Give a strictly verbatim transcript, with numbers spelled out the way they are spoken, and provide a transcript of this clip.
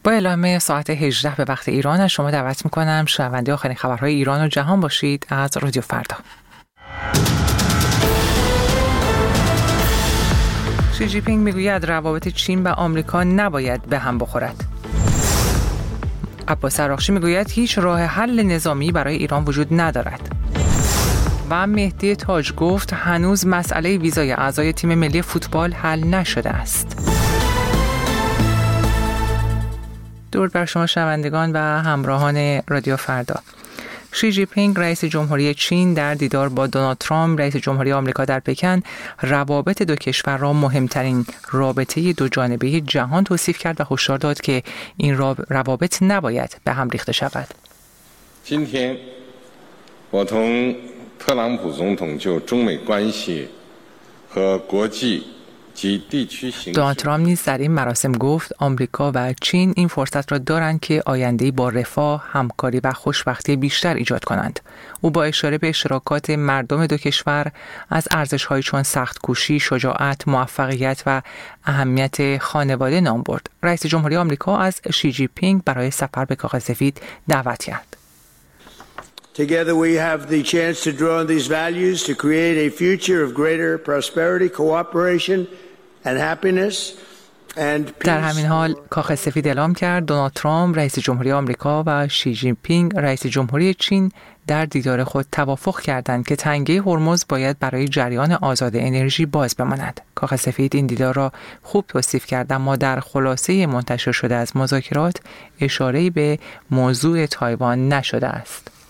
با اعلام ساعت هجده به وقت ایران از شما دعوت میکنم شنونده آخرین خبرهای ایران و جهان باشید از رادیو فردا. شی جی پینگ میگوید روابط چین و آمریکا نباید به هم بخورد. عباس عراقچی میگوید هیچ راه حل نظامی برای ایران وجود ندارد. و مهدی تاج گفت هنوز مسئله ویزای اعضای تیم ملی فوتبال حل نشده است. درود بر شما شنوندگان و همراهان رادیو فردا. شی جی پینگ رئیس جمهوری چین در دیدار با دونالد ترامپ رئیس جمهوری آمریکا در پکن روابط دو کشور را مهمترین رابطه دو جانبه جهان توصیف کرد و هشدار داد که این روابط نباید به هم ریخته شود. 今天我同特朗普总统就中美关系和国际 دونالد ترامپ نیز در این مراسم گفت آمریکا و چین این فرصت را دارند که آینده‌ای با رفاه، همکاری و خوشبختی بیشتر ایجاد کنند. او با اشاره به اشتراکات مردم دو کشور از ارزش‌هایی چون سخت‌کوشی، شجاعت، موفقیت و اهمیت خانواده نام برد. رئیس جمهوری آمریکا از شی جی پینگ برای سفر به کاخ سفید دعوت کرد. Together we have the chance to draw on these values to create a future of greater prosperity, cooperation and happiness and peace. در همین حال کاخ سفید اعلام کرد دونالد ترامپ رئیس جمهوری آمریکا و شی جین پینگ رئیس جمهوری چین در دیدار خود توافق کردند که تنگه هرمز باید برای جریان آزاد انرژی باز بماند. کاخ سفید این دیدار را خوب توصیف کرد اما در خلاصه منتشر شده از مذاکرات اشاره‌ای به موضوع تایوان نشده است.